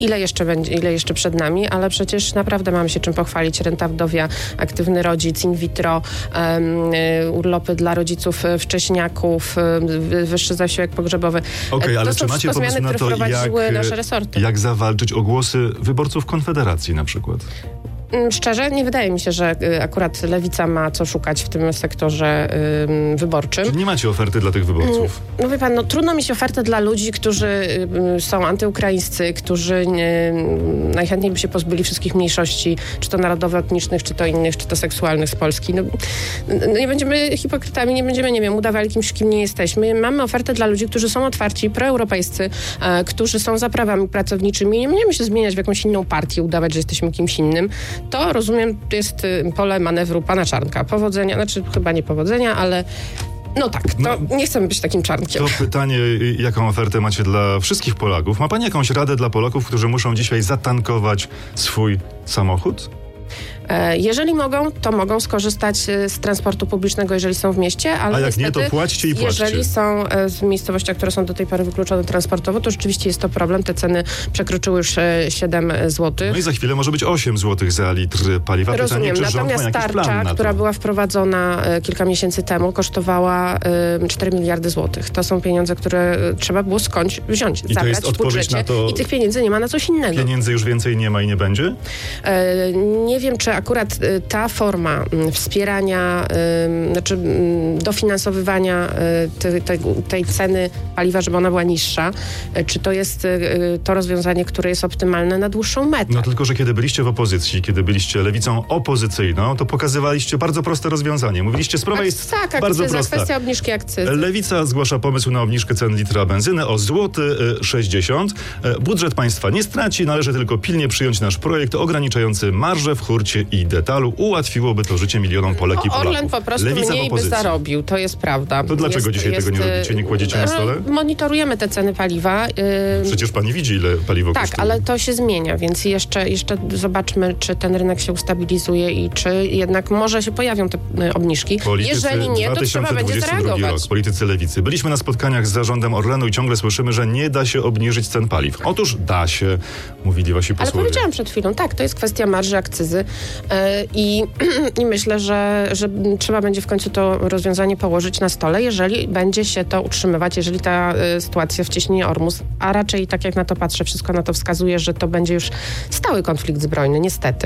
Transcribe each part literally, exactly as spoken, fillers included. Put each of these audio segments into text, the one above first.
Ile jeszcze będzie, ile jeszcze przed nami, ale przecież naprawdę mamy się czym pochwalić. Renta wdowia, aktywny rodzic, in vitro, um, urlopy dla rodziców wcześniaków, wyższy zasiłek pogrzebowy. Okej, okay, ale to czy macie pomysł na to, jak, nasze resorty. jak zawalczyć o głosy wyborców Konfederacji na przykład? Szczerze, nie wydaje mi się, że akurat Lewica ma co szukać w tym sektorze y, wyborczym. Czyli nie macie oferty dla tych wyborców? No wie pan, no trudno mieć ofertę dla ludzi, którzy y, są antyukraińscy, którzy y, najchętniej by się pozbyli wszystkich mniejszości, czy to narodowo-etnicznych, czy to innych, czy to seksualnych z Polski. No, no nie będziemy hipokrytami, nie będziemy, nie wiem, udawali kimś, kim nie jesteśmy. Mamy ofertę dla ludzi, którzy są otwarci, proeuropejscy, y, którzy są za prawami pracowniczymi. Nie będziemy się zmieniać w jakąś inną partię, udawać, że jesteśmy kimś innym. To, rozumiem, jest pole manewru pana Czarnka. Powodzenia, znaczy chyba nie powodzenia, ale no tak, to no, nie chcemy być takim czarnkiem. To pytanie, jaką ofertę macie dla wszystkich Polaków? Ma pani jakąś radę dla Polaków, którzy muszą dzisiaj zatankować swój samochód? Jeżeli mogą, to mogą skorzystać z transportu publicznego, jeżeli są w mieście, ale a jak niestety, nie, to płaćcie i płaćcie. Jeżeli są w miejscowościach, które są do tej pory wykluczone transportowo, to rzeczywiście jest to problem. Te ceny przekroczyły już siedem złotych. No i za chwilę może być osiem złotych za litr paliwa. Rozumiem. Pytanie, czy Natomiast rząd ma jakiś plan tarcza, na to? która była wprowadzona kilka miesięcy temu, kosztowała cztery miliardy złotych. To są pieniądze, które trzeba było skądś wziąć, I zabrać to jest w odpowiedź budżecie. na to... I tych pieniędzy nie ma na coś innego. Pieniędzy już więcej nie ma i nie będzie? E, nie wiem, czy akurat ta forma wspierania, y, znaczy y, dofinansowywania y, te, te, tej ceny paliwa, żeby ona była niższa, y, czy to jest y, to rozwiązanie, które jest optymalne na dłuższą metę. No tylko, że kiedy byliście w opozycji, kiedy byliście lewicą opozycyjną, to pokazywaliście bardzo proste rozwiązanie. Mówiliście, sprawa jest tak, bardzo akcyza, prosta. kwestia obniżki akcyzy. Lewica zgłasza pomysł na obniżkę cen litra benzyny o złoty sześćdziesiąt. Budżet państwa nie straci, należy tylko pilnie przyjąć nasz projekt ograniczający marżę w hurcie i detalu. Ułatwiłoby to życie milionom Polek i Polaków. Orlen po prostu Lewica mniej by zarobił, to jest prawda. To dlaczego jest, dzisiaj jest, tego nie robicie, nie kładziecie na stole? Monitorujemy te ceny paliwa. Przecież pani widzi, ile paliwo tak, kosztuje. Tak, ale to się zmienia, więc jeszcze, jeszcze zobaczmy, czy ten rynek się ustabilizuje i czy jednak może się pojawią te obniżki. Politycy, Jeżeli nie, to trzeba będzie zareagować. Rok, politycy lewicy. Byliśmy na spotkaniach z zarządem Orlenu i ciągle słyszymy, że nie da się obniżyć cen paliw. Otóż da się, mówili wasi posłowie. Ale powiedziałam przed chwilą, tak, to jest kwestia marży, akcyzy yy, i, i myślę, że, że trzeba będzie w końcu to rozwiązanie położyć na stole, jeżeli będzie się to utrzymywać, jeżeli ta y, sytuacja w cieśninie Ormus, a raczej tak jak na to patrzę, wszystko na to wskazuje, że to będzie już stały konflikt zbrojny, niestety,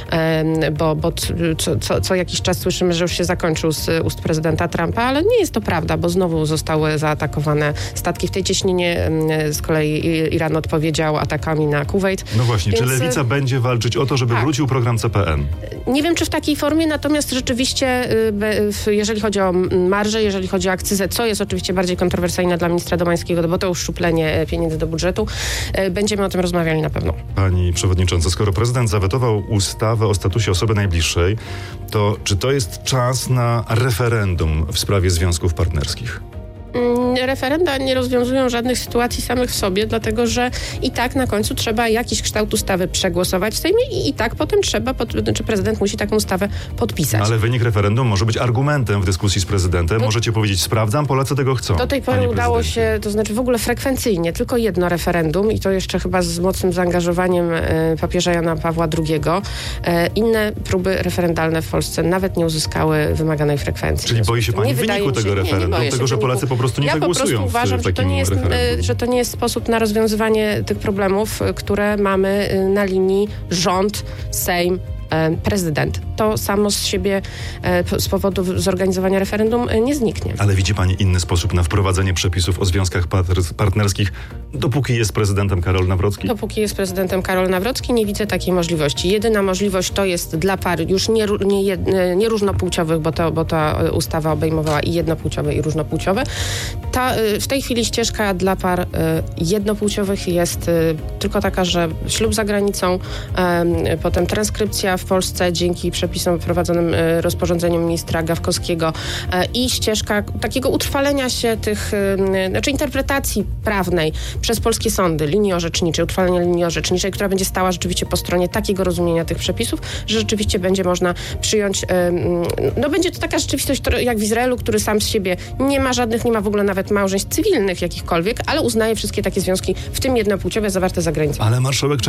y, bo, bo co, co, co jakiś czas słyszymy, że już się zakończył z ust prezydenta Trumpa, ale nie jest to prawda, bo znowu zostały zaatakowane statki w tej cieśninie, y, z kolei Iran odpowiedział atakami na Kuwait. No właśnie, Więc, czy Lewica będzie walczyć o to, żeby tak. wrócił program C P N? Nie wiem, czy w takiej formie, natomiast rzeczywiście, jeżeli chodzi o marżę, jeżeli chodzi o akcyzę, co jest oczywiście bardziej kontrowersyjne dla ministra Domańskiego, bo to uszczuplenie pieniędzy do budżetu, będziemy o tym rozmawiali na pewno. Pani przewodnicząca, skoro prezydent zawetował ustawę o statusie osoby najbliższej, to czy to jest czas na referendum w sprawie związków partnerskich? Referenda nie rozwiązują żadnych sytuacji samych w sobie, dlatego że i tak na końcu trzeba jakiś kształt ustawy przegłosować w Sejmie i, i tak potem trzeba, pod, czy prezydent musi taką ustawę podpisać. Ale wynik referendum może być argumentem w dyskusji z prezydentem. No, możecie powiedzieć, sprawdzam, Polacy tego chcą. Do tej pory udało się, to znaczy w ogóle frekwencyjnie, tylko jedno referendum i to jeszcze chyba z mocnym zaangażowaniem e, papieża Jana Pawła drugiego. E, inne próby referendalne w Polsce nawet nie uzyskały wymaganej frekwencji. Czyli boi się pani nie wyniku tego się, referendum, nie, nie tego, że Polacy po prostu nie ja zagłosują po prostu uważam, że to, nie jest, że to nie jest sposób na rozwiązywanie tych problemów, które mamy na linii rząd, Sejm, prezydent. To samo z siebie z powodu zorganizowania referendum nie zniknie. Ale widzi pani inny sposób na wprowadzenie przepisów o związkach partnerskich, dopóki jest prezydentem Karol Nawrocki? Dopóki jest prezydentem Karol Nawrocki, nie widzę takiej możliwości. Jedyna możliwość to jest dla par już nie, nie, nie różnopłciowych, bo, to, bo ta ustawa obejmowała i jednopłciowe, i różnopłciowe. Ta, w tej chwili ścieżka dla par jednopłciowych jest tylko taka, że ślub za granicą, potem transkrypcja w Polsce dzięki przepisom wprowadzonym rozporządzeniem ministra Gawkowskiego i ścieżka takiego utrwalenia się tych, znaczy interpretacji prawnej przez polskie sądy, linii orzeczniczej, utrwalenia linii orzeczniczej, która będzie stała rzeczywiście po stronie takiego rozumienia tych przepisów, że rzeczywiście będzie można przyjąć, no będzie to taka rzeczywistość jak w Izraelu, który sam z siebie nie ma żadnych, nie ma w ogóle nawet małżeństw cywilnych jakichkolwiek, ale uznaje wszystkie takie związki, w tym jednopłciowe, zawarte za granicą. Ale marszałek